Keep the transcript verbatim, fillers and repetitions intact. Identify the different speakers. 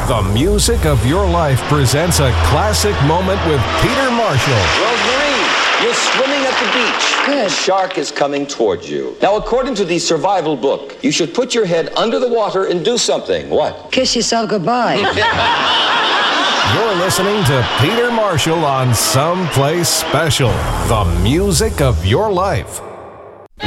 Speaker 1: The Music of Your Life presents a classic moment with Peter Marshall.
Speaker 2: Rosemary, you're swimming at the beach.
Speaker 3: Good.
Speaker 2: A shark is coming towards you. Now, according to the survival book, you should put your head under the water and do something. What?
Speaker 3: Kiss yourself goodbye.
Speaker 1: You're listening to Peter Marshall on Someplace Special. The Music of Your Life.